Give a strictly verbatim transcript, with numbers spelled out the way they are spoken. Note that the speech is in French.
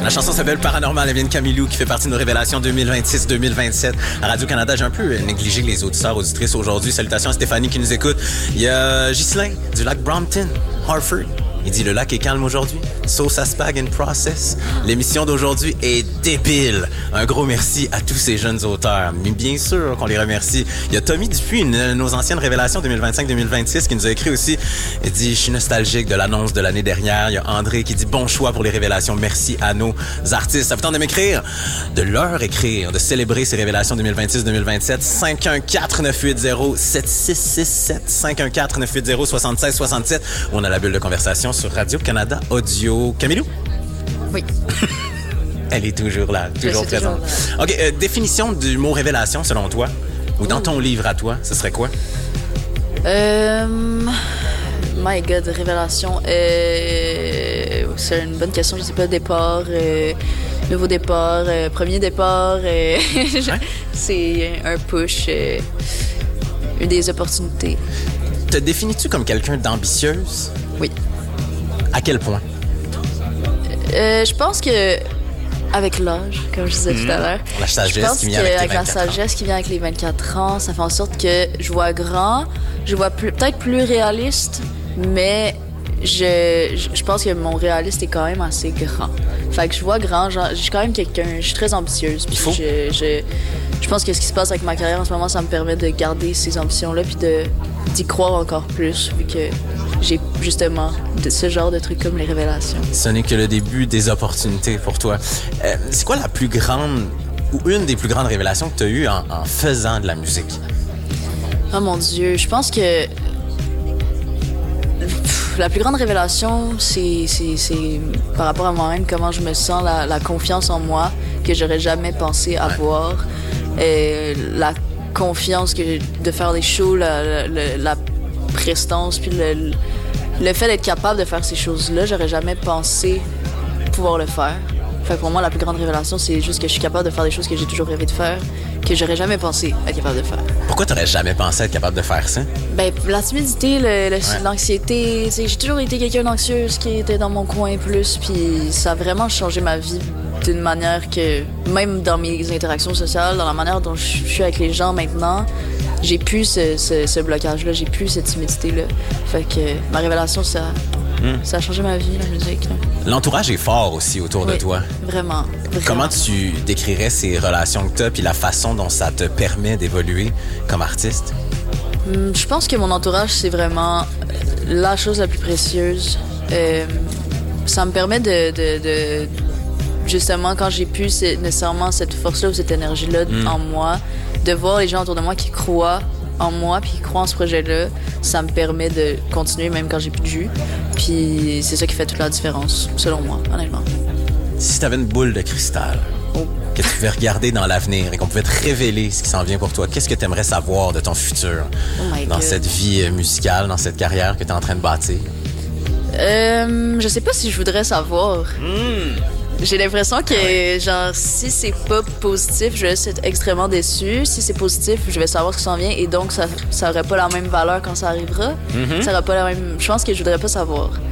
La chanson s'appelle Paranormal, elle vient de Camilou, qui fait partie de nos révélations deux mille vingt-six deux mille vingt-sept. À Radio-Canada, j'ai un peu négligé les auditeurs, auditrices aujourd'hui. Salutations à Stéphanie qui nous écoute. Il y a Ghislain du lac Brompton, Harford. Il dit le lac est calme aujourd'hui. Sauce à spag in process. L'émission d'aujourd'hui est débile. Un gros merci à tous ces jeunes auteurs. Mais bien sûr qu'on les remercie. Il y a Tommy Dupuis, une de nos anciennes révélations deux mille vingt-cinq deux mille vingt-six, qui nous a écrit aussi. Il dit « Je suis nostalgique de l'annonce de l'année dernière. » Il y a André qui dit « Bon choix pour les révélations. Merci à nos artistes. » Ça vous tente de m'écrire, de leur écrire, de célébrer ces révélations deux mille vingt-six deux mille vingt-sept. cinq un quatre neuf huit zéro sept six six sept cinq un quatre neuf huit zéro sept six six sept. On a la bulle de conversation sur Radio-Canada Audio. Camilou? Oui. Elle est toujours là, toujours présente. Toujours là. OK, euh, définition du mot révélation selon toi, ou dans Ouh. ton livre à toi, ce serait quoi? Euh... My God, révélation. Euh... C'est une bonne question, je sais pas, départ, euh... nouveau départ, euh... premier départ, euh... ouais? C'est un push, euh... des opportunités. Te définis-tu comme quelqu'un d'ambitieuse? Oui. À quel point? Euh, je pense que avec l'âge, comme je disais mmh. tout à l'heure, la sagesse qui vient avec, avec la sagesse qui vient avec les vingt-quatre ans, ça fait en sorte que je vois grand, je vois plus, peut-être plus réaliste, mais je, je, je pense que mon réaliste est quand même assez grand. Fait que je vois grand, genre, je suis quand même quelqu'un, je suis très ambitieuse. Puis je, je, je pense que ce qui se passe avec ma carrière en ce moment, ça me permet de garder ces ambitions-là puis de, d'y croire encore plus, vu que j'ai justement de ce genre de trucs comme les révélations. Ce n'est que le début des opportunités pour toi. Euh, c'est quoi la plus grande ou une des plus grandes révélations que tu as eues en, en faisant de la musique? Oh mon Dieu, je pense que pff, la plus grande révélation, c'est, c'est, c'est par rapport à moi-même, comment je me sens, la, la confiance en moi que j'aurais jamais pensé avoir. Ouais. Et la confiance que de faire des shows, la, la, la prestance, puis le, le fait d'être capable de faire ces choses-là, j'aurais jamais pensé pouvoir le faire. Fait que pour moi, la plus grande révélation, c'est juste que je suis capable de faire des choses que j'ai toujours rêvé de faire, que j'aurais jamais pensé être capable de faire. Pourquoi t'aurais jamais pensé être capable de faire ça? Ben, la timidité, le, le, ouais. l'anxiété, t'sais, j'ai toujours été quelqu'un d'anxieuse qui était dans mon coin plus, puis ça a vraiment changé ma vie d'une manière que, même dans mes interactions sociales, dans la manière dont je suis avec les gens maintenant, j'ai plus ce, ce, ce blocage-là, j'ai plus cette timidité-là. Fait que ma révélation, ça, mmh. ça a changé ma vie, la musique. Là. L'entourage est fort aussi autour oui, de toi. Vraiment, vraiment. Comment tu décrirais ces relations que tu as puis la façon dont ça te permet d'évoluer comme artiste? Mmh, je pense que mon entourage, c'est vraiment la chose la plus précieuse. Euh, ça me permet de... de, de justement, quand j'ai plus c'est, nécessairement cette force-là ou cette énergie-là mmh. en moi, de voir les gens autour de moi qui croient en moi puis qui croient en ce projet-là, ça me permet de continuer même quand j'ai plus de jus. Puis c'est ça qui fait toute la différence, selon moi, honnêtement. Si tu avais une boule de cristal oh. que tu pouvais regarder dans l'avenir et qu'on pouvait te révéler ce qui s'en vient pour toi, qu'est-ce que tu aimerais savoir de ton futur oh dans God. cette vie musicale, dans cette carrière que tu es en train de bâtir? Euh, je sais pas si je voudrais savoir. Mmh. J'ai l'impression que, ouais. genre, si c'est pas positif, je vais être extrêmement déçue. Si c'est positif, je vais savoir ce qui s'en vient et donc ça, ça aurait pas la même valeur quand ça arrivera. Mm-hmm. Ça aurait pas la même... Je pense que je voudrais pas savoir.